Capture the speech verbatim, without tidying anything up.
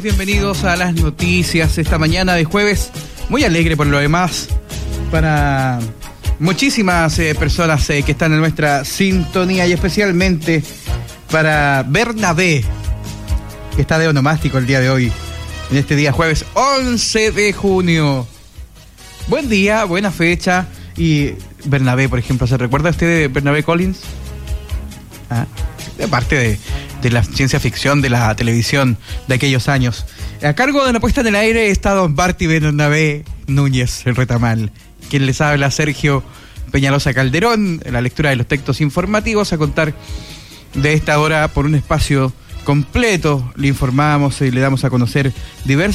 Bienvenidos a las noticias esta mañana de jueves, muy alegre por lo demás, para muchísimas eh, personas eh, que están en nuestra sintonía y especialmente para Bernabé, que está de onomástico el día de hoy, en este día jueves once de junio. Buen día, buena fecha. Y Bernabé, por ejemplo, ¿se recuerda usted de Bernabé Collins? Ah, de parte de, de la ciencia ficción de la televisión de aquellos años. A cargo de la puesta en el aire está don Barty Bernabé Núñez, el retamal. Quien les habla, Sergio Peñalosa Calderón, en la lectura de los textos informativos, a contar de esta hora por un espacio completo. Le informamos y le damos a conocer diversas